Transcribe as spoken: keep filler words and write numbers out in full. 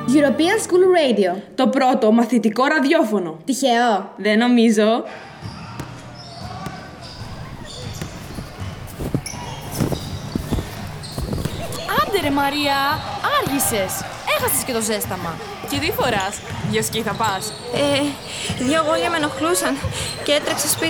European School Radio. Το πρώτο μαθητικό ραδιόφωνο. Τυχαίο? Δεν νομίζω. Άντε ρε Μαρία, άργησες. Έχασες και το ζέσταμα. Και τι φοράς? Για σκι θα πας? Ε, δύο αγόρια με ενοχλούσαν και έτρεξα σπίτι.